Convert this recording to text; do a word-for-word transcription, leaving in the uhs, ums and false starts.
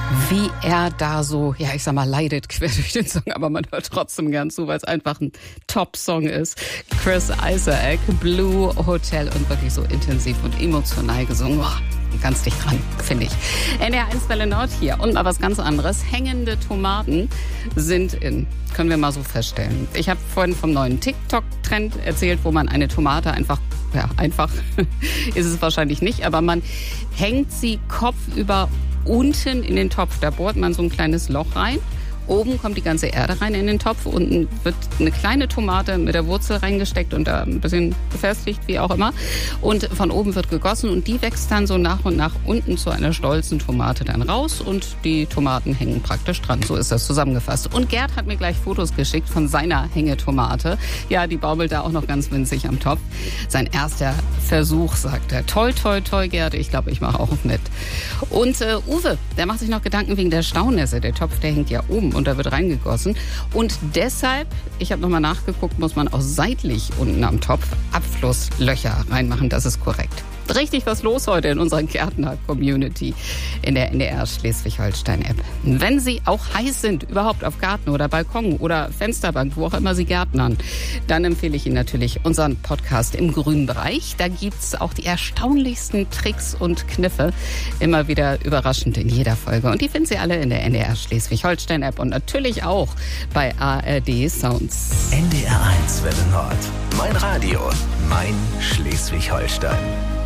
Wie er da so, ja, ich sag mal, leidet quer durch den Song, aber man hört trotzdem gern zu, weil es einfach ein Top-Song ist. Chris Isaak, Blue Hotel, und wirklich so intensiv und emotional gesungen. Boah, ganz dicht dran, finde ich. N D R eins Welle Nord hier. Und mal was ganz anderes. Hängende Tomaten sind in. Können wir mal so feststellen. Ich habe vorhin vom neuen TikTok-Trend erzählt, wo man eine Tomate einfach, ja, einfach ist es wahrscheinlich nicht, aber man hängt sie kopfüber unten in den Topf. Da bohrt man so ein kleines Loch rein. Oben kommt die ganze Erde rein in den Topf. Unten wird eine kleine Tomate mit der Wurzel reingesteckt und da ein bisschen befestigt, wie auch immer. Und von oben wird gegossen und die wächst dann so nach und nach unten zu einer stolzen Tomate dann raus und die Tomaten hängen praktisch dran. So ist das zusammengefasst. Und Gerd hat mir gleich Fotos geschickt von seiner Hängetomate. Ja, die baumelt da auch noch ganz winzig am Topf. Sein erster Versuch, sagt er. Toi, toi, toi, Gerd. Ich glaube, ich mache auch mit. Und äh, Uwe, der macht sich noch Gedanken wegen der Staunässe. Der Topf, der hängt ja oben und da wird reingegossen. Und deshalb, ich habe nochmal nachgeguckt, muss man auch seitlich unten am Topf Abflusslöcher reinmachen. Das ist korrekt. Richtig was los heute in unserer Gärtner-Community in der N D R Schleswig-Holstein-App. Wenn Sie auch heiß sind, überhaupt auf Garten oder Balkon oder Fensterbank, wo auch immer Sie gärtnern, dann empfehle ich Ihnen natürlich unseren Podcast im grünen Bereich. Da gibt's auch die erstaunlichsten Tricks und Kniffe, immer wieder überraschend in jeder Folge. Und die finden Sie alle in der N D R Schleswig-Holstein-App und natürlich auch bei A R D Sounds. N D R eins Welle Nord. Mein Radio, mein Schleswig-Holstein.